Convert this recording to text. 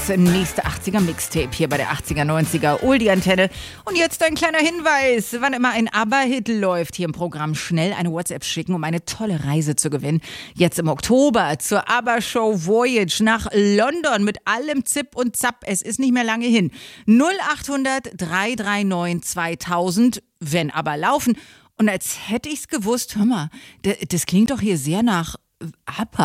Nächste 80er Mixtape hier bei der 80er 90er Oldie-Antenne. Und jetzt ein kleiner Hinweis, wann immer ein ABBA-Hit läuft, hier im Programm schnell eine WhatsApp schicken, um eine tolle Reise zu gewinnen. Jetzt im Oktober zur ABBA-Show Voyage nach London mit allem Zip und Zap. Es ist nicht mehr lange hin. 0800 339 2000, wenn ABBA laufen. Und als hätte ich's gewusst, hör mal, das klingt doch hier sehr nach ABBA.